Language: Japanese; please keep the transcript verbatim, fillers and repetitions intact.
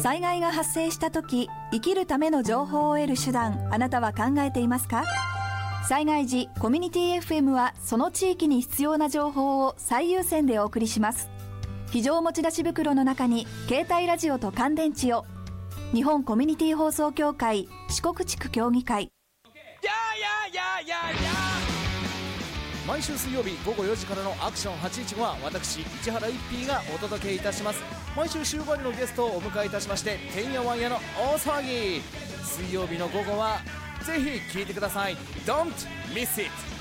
災害が発生した時、生きるための情報を得る手段、あなたは考えていますか？災害時、コミュニティ エフエム はその地域に必要な情報を最優先でお送りします。非常持ち出し袋の中に携帯ラジオと乾電池を。日本コミュニティ放送協会四国地区協議会。 毎週水曜日午後よじからのアクションはちいちごは私市原一平がお届けいたします。毎週週替わりのゲストをお迎えいたしまして、てんやわんやの大騒ぎ。水曜日の午後はぜひ聞いてください。 Don't miss it。